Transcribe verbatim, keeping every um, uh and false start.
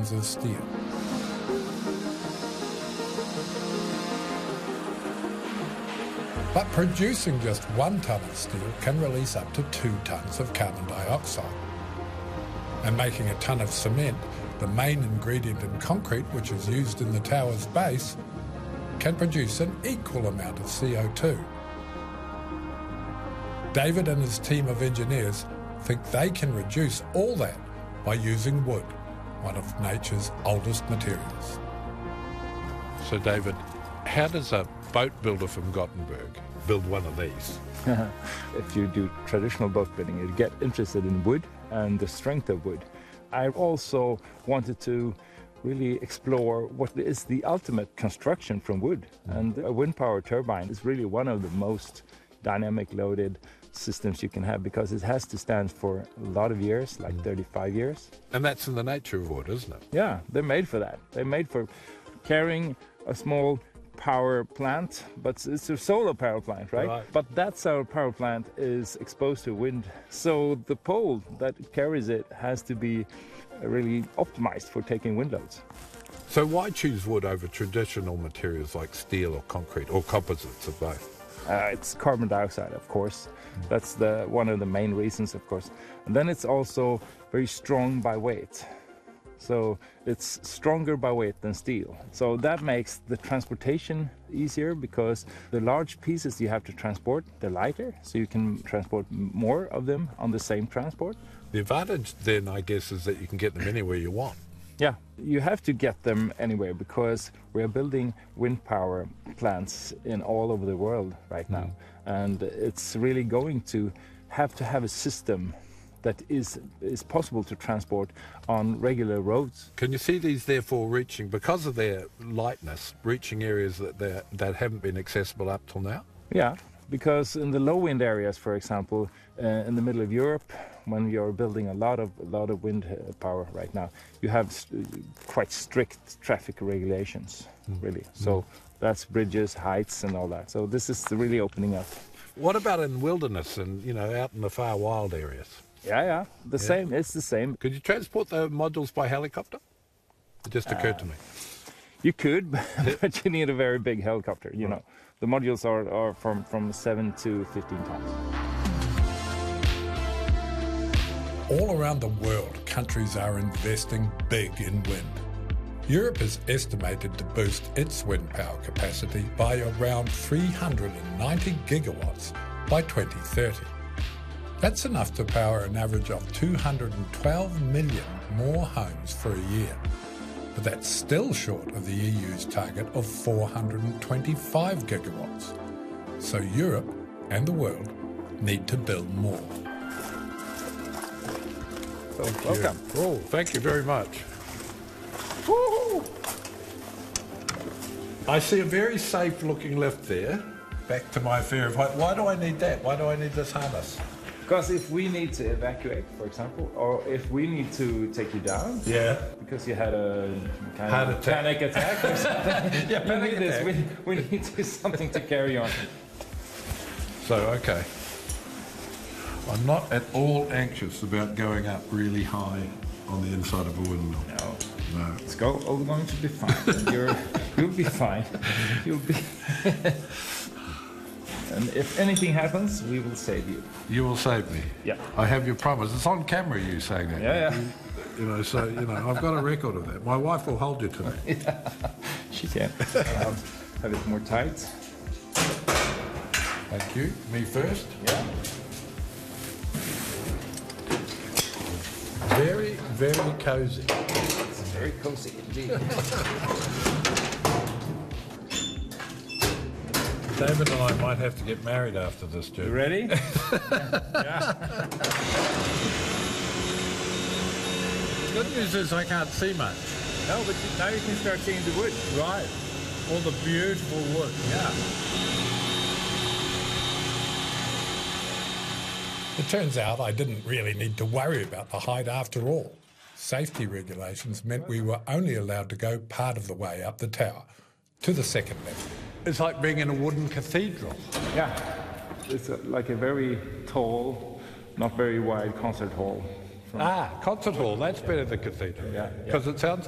tons of steel. But producing just one tonne of steel can release up to two tonnes of carbon dioxide. And making a tonne of cement, the main ingredient in concrete which is used in the tower's base, can produce an equal amount of C O two. David and his team of engineers think they can reduce all that by using wood, one of nature's oldest materials. So David, how does a boat builder from Gothenburg build one of these? If you do traditional boat building, you get interested in wood and the strength of wood. I also wanted to really explore what is the ultimate construction from wood. And a wind power turbine is really one of the most dynamic loaded systems you can have, because it has to stand for a lot of years, like thirty-five years. And that's in the nature of wood, isn't it? Yeah, they're made for that. They're made for carrying a small power plant, but it's a solar power plant, right? Right. But that solar power plant is exposed to wind. So the pole that carries it has to be really optimized for taking wind loads. So why choose wood over traditional materials like steel or concrete, or composites of both? Uh, it's carbon dioxide, of course. That's the one of the main reasons, of course. And then it's also very strong by weight. So it's stronger by weight than steel. So that makes the transportation easier, because the large pieces you have to transport, they're lighter, so you can transport more of them on the same transport. The advantage then, I guess, is that you can get them anywhere you want. Yeah, you have to get them anywhere, because we're building wind power plants in all over the world right now. Mm. And it's really going to have to have a system that is is possible to transport on regular roads. Can you see these therefore reaching, because of their lightness, reaching areas that they that haven't been accessible up till now? Yeah, because in the low wind areas, for example, uh, in the middle of Europe, when you're building a lot of a lot of wind uh, power right now, you have st quite strict traffic regulations, mm. really. So mm. that's bridges, heights, and all that. So this is really opening up. What about in wilderness and, you know, out in the far wild areas? Yeah, yeah, the yeah. same. It's the same. Could you transport the modules by helicopter? It just occurred uh, to me. You could, but you need a very big helicopter. You right. know, the modules are, are from from seven to fifteen tons. All around the world, countries are investing big in wind. Europe is estimated to boost its wind power capacity by around three hundred ninety gigawatts by twenty thirty. That's enough to power an average of two hundred twelve million more homes for a year. But that's still short of the E U's target of four hundred twenty-five gigawatts. So Europe and the world need to build more. So, welcome. Oh, thank you very much. Woo-hoo! I see a very safe looking lift there. Back to my fear of height. Why do I need that? Why do I need this harness? Because if we need to evacuate, for example, or if we need to take you down, yeah, because you had a kind Heart of attack. panic attack or something, yeah, panic we, need attack. This. We, we need to, something to carry on. So, okay. I'm not at all anxious about going up really high on the inside of a windmill. No. No. It's go, all going to be fine. You're, you'll be fine. You'll be... And if anything happens, we will save you. You will save me? Yeah. I have your promise. It's on camera, you saying that. Yeah, yeah. You, you know, so, you know, I've got a record of that. My wife will hold you to me. Yeah, she can. Um, have it more tight. Thank you. Me first? Yeah. Very, very cozy. It's very cozy indeed. David and I might have to get married after this, Jim. You ready? Yeah. The good news is I can't see much. No, but you, now you can start seeing the wood. Right. All the beautiful wood. Yeah. It turns out I didn't really need to worry about the height after all. Safety regulations meant we were only allowed to go part of the way up the tower, to the second level. It's like being in a wooden cathedral. Yeah. It's a, like a very tall, not very wide concert hall. Ah, concert hall, that's better than cathedral. Yeah. Because it sounds